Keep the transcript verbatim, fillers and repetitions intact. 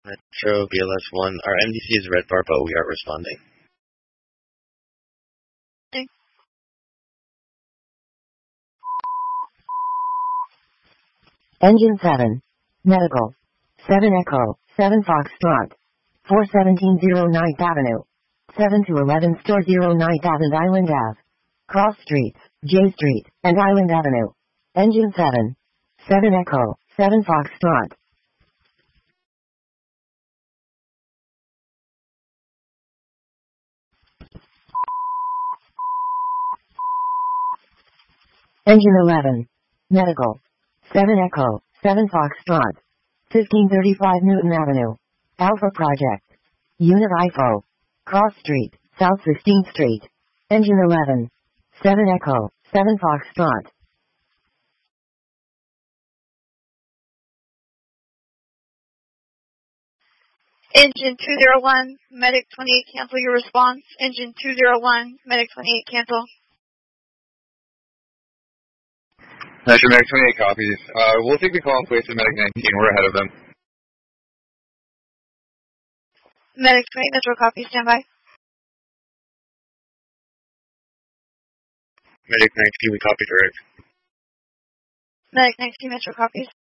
Metro B L S one. Our M D C is red bar, but we are responding. Okay. Engine seven. Medical. seven Echo. seven Foxtrot. four seventeen zero ninth Avenue. seven to eleven Store zero ninth Avenue Island Ave. Cross Streets, J Street, and Island Avenue. Engine seven. seven Echo. seven Foxtrot. Engine eleven. Medical. seven Echo. seven Foxtrot. fifteen thirty-five Newton Avenue. Alpha Project. Unit I F O. Cross Street, South sixteenth Street. Engine eleven. seven Echo. seven Foxtrot. Engine two zero one, Medic twenty-eight, cancel your response. Engine two zero one, Medic twenty-eight, cancel. Metro Medic twenty-eight copies. Uh, we'll take the call in place of Medic nineteen. We're ahead of them. Medic twenty-eight, Metro copy, stand by. Medic nineteen, we copy direct. Medic nineteen, Metro copies.